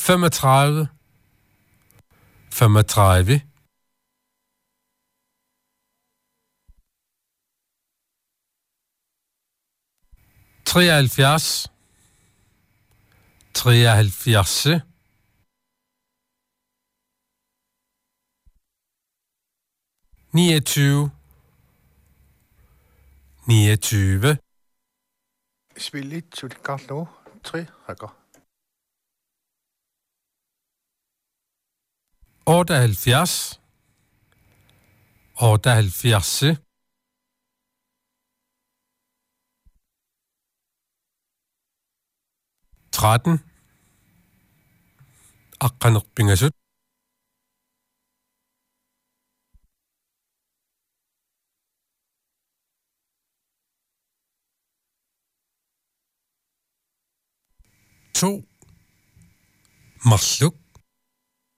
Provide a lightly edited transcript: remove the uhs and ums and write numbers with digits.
35, 35, 73, 73, 29, 29, Spil lidt til det godt nu. 3 rækker. 78, 78, 13, aqqanerpingasut, 2, marluk,